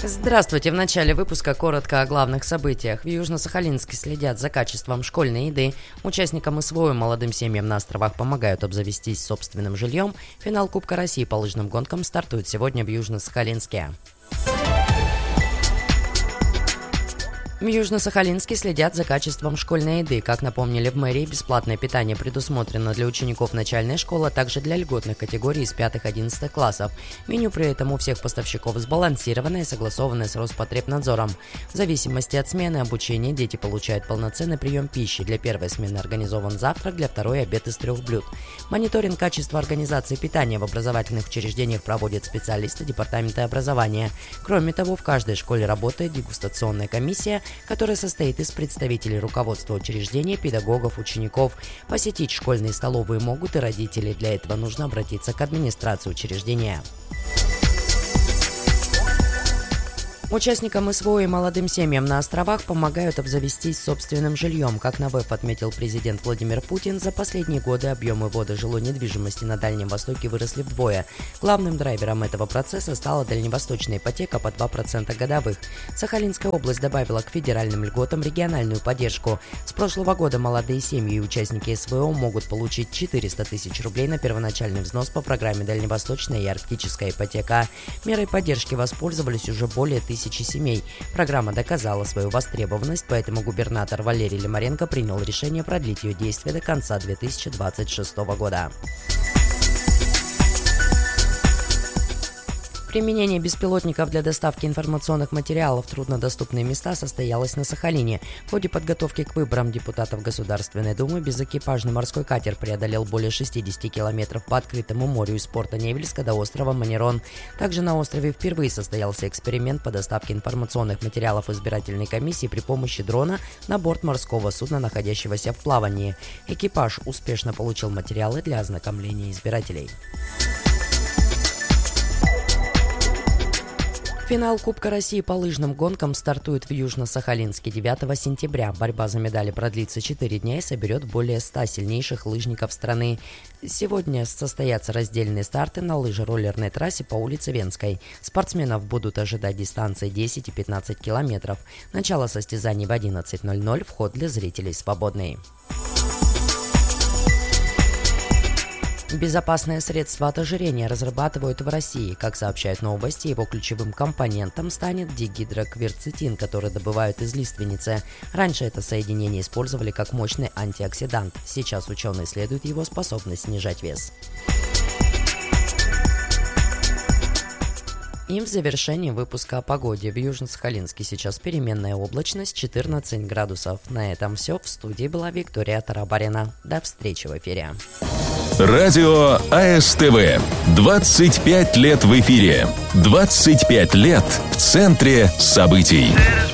Здравствуйте! В начале выпуска коротко о главных событиях. В Южно-Сахалинске следят за качеством школьной еды. Участникам СВО и молодым семьям на островах помогают обзавестись собственным жильем. Финал Кубка России по лыжным гонкам стартует сегодня в Южно-Сахалинске. В Южно-Сахалинске следят за качеством школьной еды. Как напомнили в мэрии, бесплатное питание предусмотрено для учеников начальной школы, а также для льготных категорий из 5-11 классов. Меню при этом у всех поставщиков сбалансированное и согласованное с Роспотребнадзором. В зависимости от смены обучения дети получают полноценный прием пищи. Для первой смены организован завтрак, для второй – обед из 3 блюд. Мониторинг качества организации питания в образовательных учреждениях проводят специалисты Департамента образования. Кроме того, в каждой школе работает дегустационная комиссия, которая состоит из представителей руководства учреждения, педагогов, учеников. Посетить школьные столовые могут и родители. Для этого нужно обратиться к администрации учреждения. Участникам СВО и молодым семьям на островах помогают обзавестись собственным жильем. Как на ВЭФ отметил президент Владимир Путин, за последние годы объемы ввода жилой недвижимости на Дальнем Востоке выросли вдвое. Главным драйвером этого процесса стала дальневосточная ипотека по 2% годовых. Сахалинская область добавила к федеральным льготам региональную поддержку. С прошлого года молодые семьи и участники СВО могут получить 400 тысяч рублей на первоначальный взнос по программе «Дальневосточная и арктическая ипотека». Мерой поддержки воспользовались уже более 1000 семей. Программа доказала свою востребованность, поэтому губернатор Валерий Лимаренко принял решение продлить ее действие до конца 2026 года. Применение беспилотников для доставки информационных материалов в труднодоступные места состоялось на Сахалине. В ходе подготовки к выборам депутатов Государственной Думы безэкипажный морской катер преодолел более 60 километров по открытому морю из порта Невельска до острова Манерон. Также на острове впервые состоялся эксперимент по доставке информационных материалов избирательной комиссии при помощи дрона на борт морского судна, находящегося в плавании. Экипаж успешно получил материалы для ознакомления избирателей. Финал Кубка России по лыжным гонкам стартует в Южно-Сахалинске 9 сентября. Борьба за медали продлится 4 дня и соберет более 100 сильнейших лыжников страны. Сегодня состоятся раздельные старты на лыжероллерной трассе по улице Венской. Спортсменов будут ожидать дистанции 10 и 15 километров. Начало состязаний в 11:00, вход для зрителей свободный. Безопасное средство от ожирения разрабатывают в России. Как сообщают новости, его ключевым компонентом станет дигидрокверцетин, который добывают из лиственницы. Раньше это соединение использовали как мощный антиоксидант. Сейчас ученые исследуют его способность снижать вес. И в завершении выпуска о погоде. В Южно-Сахалинске сейчас переменная облачность, 14 градусов. На этом все. В студии была Виктория Тарабарина. До встречи в эфире. Радио АСТВ. 25 лет в эфире. 25 лет в центре событий.